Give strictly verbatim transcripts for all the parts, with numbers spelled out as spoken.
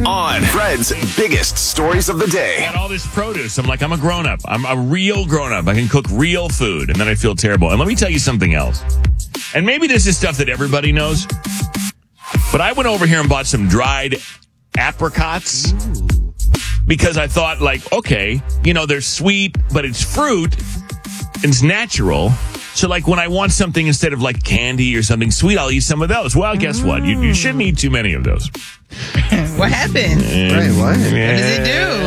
On Fred's biggest stories of the day. I got all this produce. I'm like, I'm a grown-up. I'm a real grown-up. I can cook real food, and then I feel terrible. And let me tell you something else. And maybe this is stuff that everybody knows, but I went over here and bought some dried apricots because I thought, like, okay, you know, they're sweet, but it's fruit. It's natural. So, like, when I want something instead of, like, candy or something sweet, I'll eat some of those. Well, guess what? You, you shouldn't eat too many of those. What happened? Right, what? What does it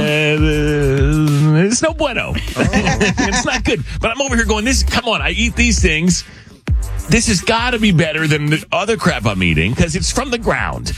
do? Uh, it's no bueno. Oh. It's not good. But I'm over here going, this. Come on, I eat these things. This has got to be better than the other crap I'm eating because it's from the ground.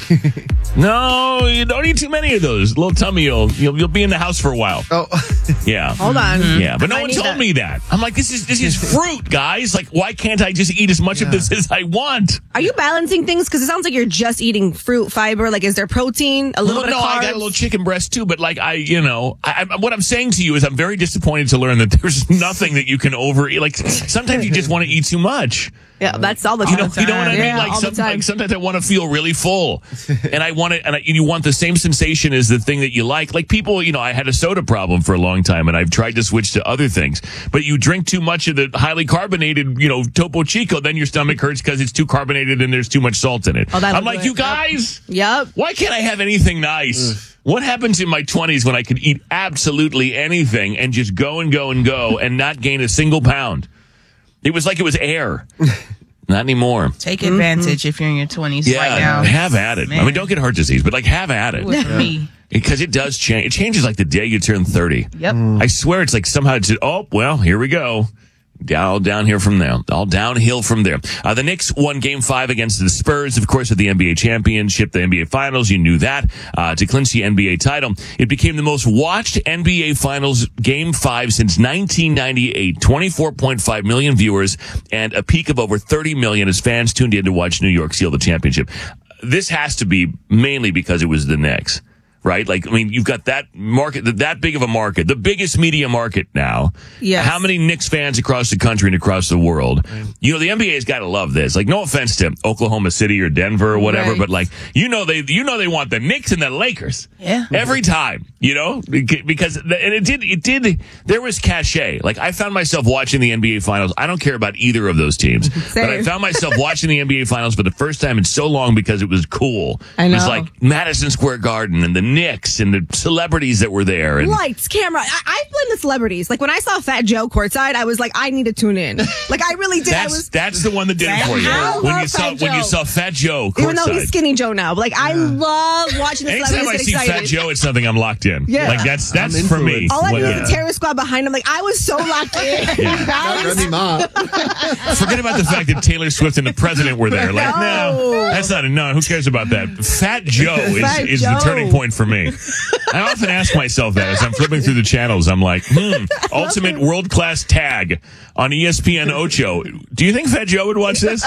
No, you don't eat too many of those. Little tummy, you'll, you'll you'll be in the house for a while. Oh, yeah. Hold on. Yeah, but no one told that. me that. I'm like, this is this is fruit, guys. Like, why can't I just eat as much yeah. of this as I want? Are you balancing things? Because it sounds like you're just eating fruit, fiber. Like, is there protein? A little well, bit no, of carbs? I got a little chicken breast too. But like, I, you know, I, I, what I'm saying to you is, I'm very disappointed to learn that there's nothing that you can overeat. Like, sometimes you just want to eat too much. Yeah, that's all the time. You know, you know what I yeah, mean? Like, all some, the time. like sometimes I want to feel really full, and I want it, and I, you want the same sensation as the thing that you like. Like people, you know, I had a soda problem for a long time, and I've tried to switch to other things. But you drink too much of the highly carbonated, you know, Topo Chico, then your stomach hurts because it's too carbonated and there's too much salt in it. Oh, I'm like, you guys, yep. Why can't I have anything nice? Ugh. What happened in my twenties when I could eat absolutely anything and just go and go and go and not gain a single pound? It was like it was air. Not anymore. Take advantage mm-hmm. if you're in your twenties yeah, right now. Have at it. Man. I mean, don't get heart disease, but like have at it. With me. Because it does change. It changes like the day you turn thirty. Yep. I swear it's like somehow it's, oh, well, here we go. All down here from there. All downhill from there. Uh, the Knicks won game five against the Spurs, of course, at the N B A championship, the N B A finals. You knew that. Uh, to clinch the N B A title. It became the most watched N B A finals game five since nineteen ninety-eight. twenty-four point five million viewers and a peak of over thirty million as fans tuned in to watch New York seal the championship. This has to be mainly because it was the Knicks. Right? Like, I mean, you've got that market, that big of a market, the biggest media market now. Yes. How many Knicks fans across the country and across the world? Right. You know, the N B A's got to love this. Like, no offense to Oklahoma City or Denver or whatever, right. but like, you know, they, you know, they want the Knicks and the Lakers. Yeah. Every time, you know, because, and it did, it did, there was cachet. Like, I found myself watching the N B A finals. I don't care about either of those teams, but I found myself watching the N B A finals for the first time in so long because it was cool. I know. It was like Madison Square Garden and the Knicks and the celebrities that were there. And lights, camera. I, I blame the celebrities. Like when I saw Fat Joe courtside, I was like, I need to tune in. Like I really did. That's, I was. That's the one that did it for you. I When love you saw Fat when you Joe. saw Fat Joe courtside. Even though he's skinny Joe now, but like I love watching the Anytime celebrities I get see excited. Fat Joe, it's something I'm locked in. Yeah. Like that's that's I'm for into me. it. All I What- knew yeah. was the terror squad behind him. Like I was so locked in. Yeah. That was- Remy Ma. Forget about the fact that Taylor Swift and the president were there. Like, no, No. that's not a no. Who cares about that? Fat Joe is, Fat is Joe. the turning point for me. I often ask myself that as I'm flipping through the channels. I'm like, hmm, ultimate world class tag on E S P N Ocho. Do you think Fat Joe would watch this? I,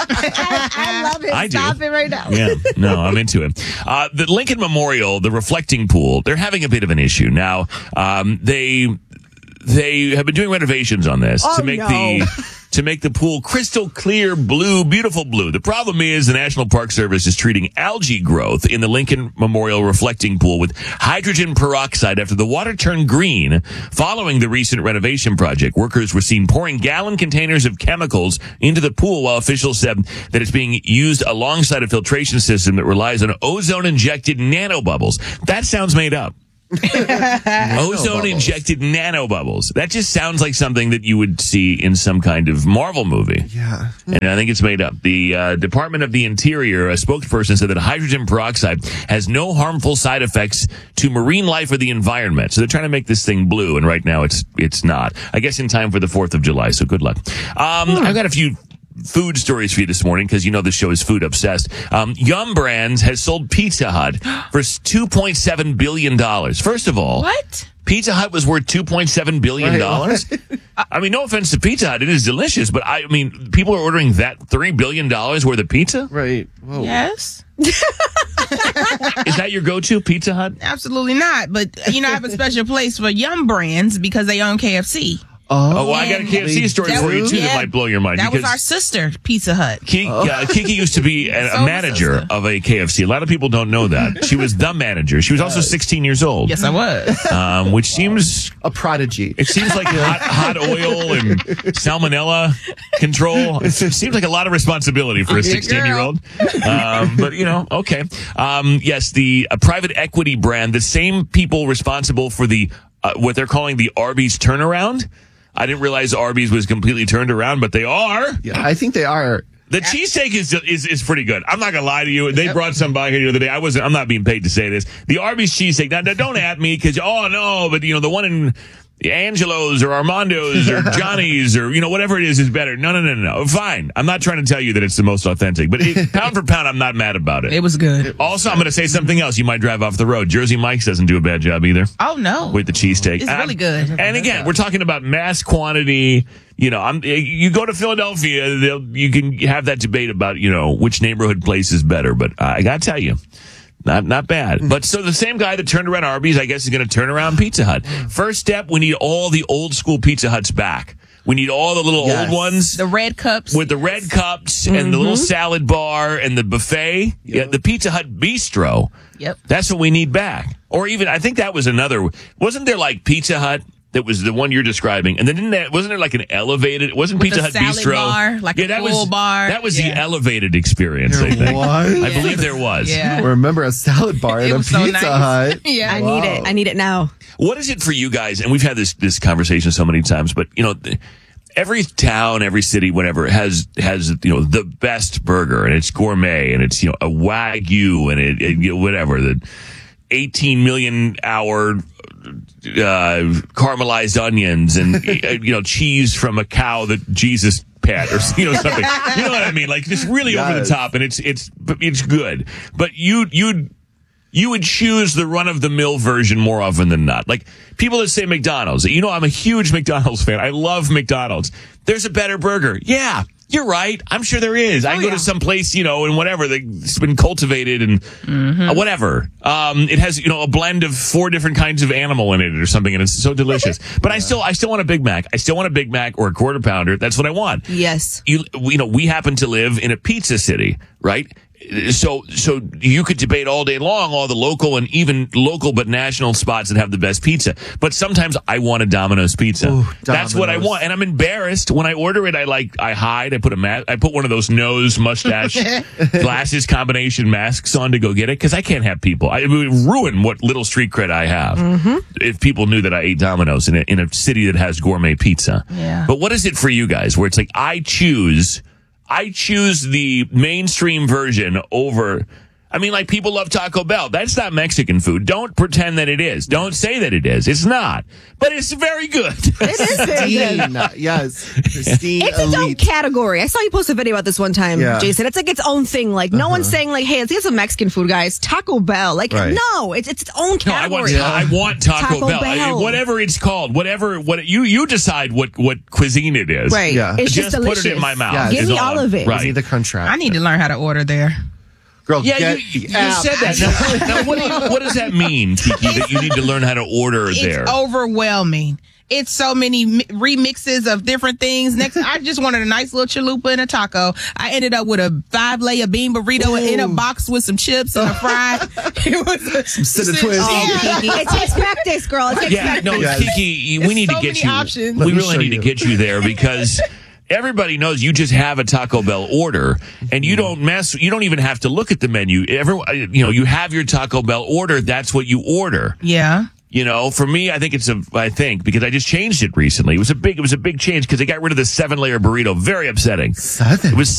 I love it. I do. Stop it right now. Yeah, no, I'm into it. Uh, the Lincoln Memorial, the reflecting pool, they're having a bit of an issue now. Um, they they have been doing renovations on this Oh, to make no. the to make the pool crystal clear blue, beautiful blue. The problem is the National Park Service is treating algae growth in the Lincoln Memorial reflecting pool with hydrogen peroxide after the water turned green following the recent renovation project. Workers were seen pouring gallon containers of chemicals into the pool while officials said that it's being used alongside a filtration system that relies on ozone-injected nanobubbles. That sounds made up. Ozone-injected nanobubbles. That just sounds like something that you would see in some kind of Marvel movie. Yeah. And I think it's made up. The uh, Department of the Interior, a spokesperson, said that hydrogen peroxide has no harmful side effects to marine life or the environment. So they're trying to make this thing blue, and right now it's it's not. I guess in time for the fourth of July, so good luck. Um, I've got a few food stories for you this morning because you know this show is food obsessed. Um, Yum Brands has sold Pizza Hut for two point seven billion dollars. First of all, What? Pizza Hut was worth two point seven billion dollars. I mean, no offense to Pizza Hut. It is delicious, but I mean, people are ordering that three billion dollars worth of pizza? Right. Whoa. Yes. Is that your go-to, Pizza Hut? Absolutely not. But, you know, I have a special place for Yum Brands because they own K F C. Oh, well, I got a K F C They story That for you, was- too, that yeah, might blow your mind. That was because our sister, Pizza Hut. Ki- uh, Kiki used to be a, a So manager sister. of a K F C. A lot of people don't know that. She was the manager. She was also sixteen years old. Yes, I was. Um, which seems... A prodigy. It seems like hot, hot oil and salmonella control. It seems like a lot of responsibility for a Yeah, sixteen-year-old. Um, but, you know, okay. Um, yes, the uh, private equity brand, the same people responsible for the uh, what they're calling the Arby's turnaround. I didn't realize Arby's was completely turned around, but they are. Yeah, I think they are. The cheesesteak is, is is pretty good. I'm not gonna lie to you. They brought some by here the other day. I wasn't. I'm not being paid to say this. The Arby's cheesesteak. Now, now don't at me because oh no, but you know the one in Angelo's or Armando's or Johnny's or you know whatever it is is better. No, no, no, no. no. Fine. I'm not trying to tell you that it's the most authentic, but it, pound for pound, I'm not mad about it. It was good. Also, I'm going to say something else. You might drive off the road. Jersey Mike's doesn't do a bad job either Oh, no. with the cheesesteak. It's really good. And again, we're talking about mass quantity. You know, I'm, you go to Philadelphia, they'll, you can have that debate about, you know, which neighborhood place is better. But I got to tell you, not not bad. But so the same guy that turned around Arby's, I guess, is going to turn around Pizza Hut. First step, we need all the old school Pizza Huts back. We need all the little Yes. old ones. The red cups. With the red cups and the little salad bar and the buffet. Yeah, the Pizza Hut Bistro. Yep. That's what we need back. Or even, I think that was another, wasn't there like Pizza Hut that was the one you're describing? And then didn't that, wasn't there like an elevated, wasn't With Pizza the Hut salad Bistro? bar, like yeah, a that full was, bar. That was the Yeah. elevated experience, I think. What? I believe there was. Yeah. Remember a salad bar at It a was Pizza so nice. Hut. Yeah. I need it. I need it now. What is it for you guys? And we've had this this conversation so many times, but you know, th- every town, every city, whatever has has you know the best burger, and it's gourmet, and it's you know a Wagyu, and it, it you know, whatever the eighteen million hour uh, caramelized onions, and uh, you know cheese from a cow that Jesus pet, or you know something. You know what I mean? Like just really over the Yes. top, and it's it's it's good. But you you. You would choose the run-of-the-mill version more often than not. Like, people that say McDonald's. You know, I'm a huge McDonald's fan. I love McDonald's. There's a better burger. Yeah, you're right. I'm sure there is. I can go to some place, you know, and whatever, that's been cultivated and uh, whatever. Um, it has, you know, a blend of four different kinds of animal in it or something, and it's so delicious. But I still, I still want a Big Mac. I still want a Big Mac or a quarter pounder. That's what I want. Yes. You, you know, we happen to live in a pizza city, right? So, so you could debate all day long all the local and even local but national spots that have the best pizza. But sometimes I want a Domino's pizza. Ooh, That's what I Domino's. want, and I'm embarrassed when I order it. I like, I hide. I put a ma- I put one of those nose, mustache, glasses combination masks on to go get it because I can't have people. I, it would ruin what little street cred I have if people knew that I ate Domino's in a, in a city that has gourmet pizza. Yeah. But what is it for you guys? Where it's like I choose. I choose the mainstream version over, I mean, like people love Taco Bell. That's not Mexican food. Don't pretend that it is. Don't say that it is. It's not. But it's very good. It is very good. Pristine, yes. Pristine It's its own elite. category. I saw you post a video about this one time, Yeah. Jason. It's like its own thing. Like no one's saying like, "Hey, let's get some Mexican food, guys." Taco Bell. Like Right. no, it's it's its own No, I want, category. I want Taco, Taco Bell. I- Bell. whatever it's called. Whatever, what, you, you decide what, what cuisine it is. Right. Yeah. It's Just just, put delicious. it in my mouth. Yeah. Give is me all all I'm- of it. Right. Need the contract. I need to learn how to order there. Girl, Yeah, get you, the you app. said that. Now, now what, do you, what does that mean, Kiki, that you need to learn how to order It's there? overwhelming. It's so many mi- remixes of different things. Next, I just wanted a nice little chalupa and a taco. I ended up with a five layer bean burrito in a box with some chips and a fry. It was a, some cinnamon twist. Oh, Kiki, it takes practice, girl. It takes Yeah, practice. no, Yes. Kiki, we There's need so to get many you. options. Let We me really show need you. to get you there because everybody knows you just have a Taco Bell order and you don't mess. You don't even have to look at the menu. Every, you know, you have your Taco Bell order. That's what you order. yeah. You know, for me, I think it's a, I think, because I just changed it recently. It was a big, it was a big change because they got rid of the seven layer burrito. Very upsetting. Seven. It was